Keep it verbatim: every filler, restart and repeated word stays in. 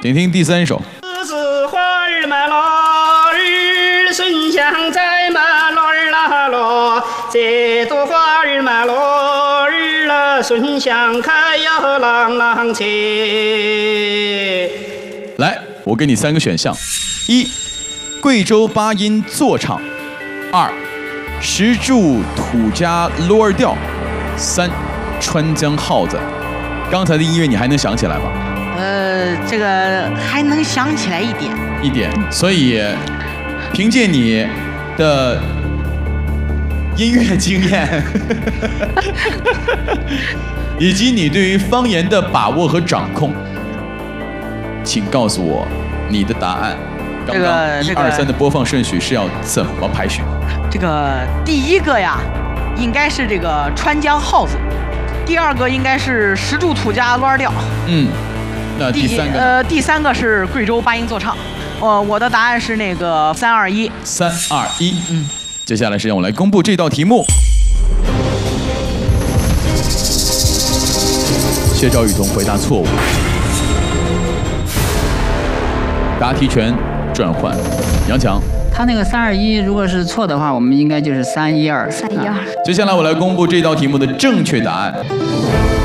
请听第三首。 栀子花儿嘛咯儿，笋香栽嘛咯儿啦咯，这朵花儿嘛咯儿啦，笋香开呀朗朗切。 来，我给你三个选项：一，贵州八音坐唱；二，石柱土家罗儿调；三，川江号子。刚才的音乐你还能想起来吗？ 呃，这个还能想起来一点。 一点，所以凭借你的音乐经验，以及你对于方言的把握和掌控，请告诉我你的答案。刚刚一二三的播放顺序是要怎么排序？ 这个第一个呀，应该是这个川江号子；第二个应该是石柱土家罗儿调。 嗯，那第三个呃，第三个是贵州八音坐唱。我我的答案是那个三二一。 三二一，嗯，接下来是让我来公布这道题目。谢赵雨桐回答错误，答题权转换杨强。 他那个三二一，如果是错的话，我们应该就是三一二。 三一二。 接下来我来公布这道题目的正确答案。